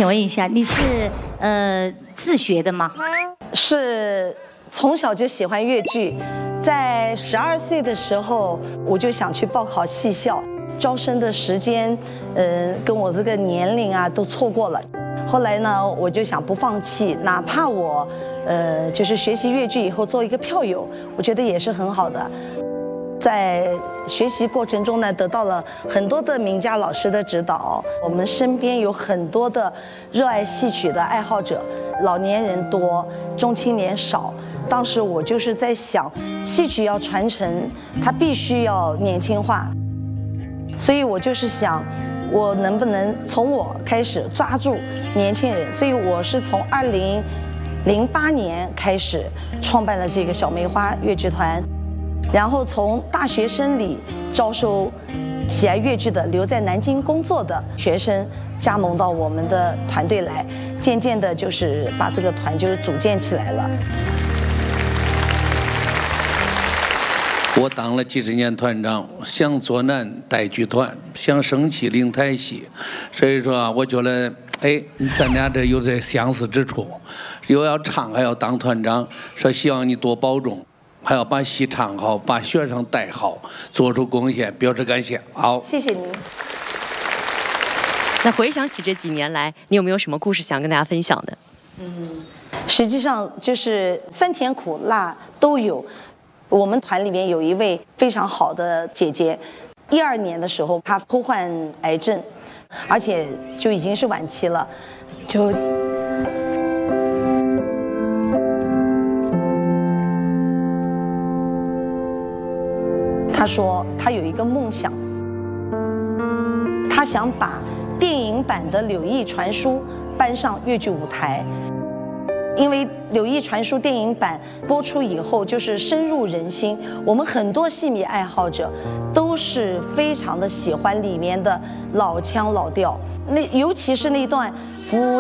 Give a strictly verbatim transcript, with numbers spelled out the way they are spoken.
请问一下，你是呃自学的吗？ 是从小就喜欢越剧，在十二岁的时候我就想去报考戏校，招生的时间，呃，跟我这个年龄啊都错过了。后来呢，我就想不放弃，哪怕我，呃，就是学习越剧以后做一个票友，我觉得也是很好的。在学习过程中呢，得到了很多的名家老师的指导。我们身边有很多的热爱戏曲的爱好者，老年人多，中青年少。当时我就是在想，戏曲要传承，它必须要年轻化，所以我就是想，我能不能从我开始抓住年轻人？所以我是从二零零八年开始创办了这个小梅花越剧团。然后从大学生里招收喜爱越剧的留在南京工作的学生加盟到我们的团队来，渐渐的就是把这个团就是组建起来了。 我当了几十年团长，想做南带剧团，想升旗领台戏，所以说我觉得，哎，咱俩这有这相似之处，又要唱还要当团长，说希望你多保重。还要把戏唱好，把学生带好，做出贡献，表示感谢。好， 谢谢您。 那回想起这几年来，你有没有什么故事想跟大家分享的？ 嗯，实际上就是酸甜苦辣都有。我们团里面有一位非常好的姐姐，一二年的时候她罹患癌症，而且就已经是晚期了，就。他说他有一个梦想，他想把电影版的《柳毅传书》搬上越剧舞台，因为《柳毅传书》电影版播出以后就是深入人心，我们很多戏迷爱好者都是非常的喜欢里面的老腔老调，那尤其是那段夫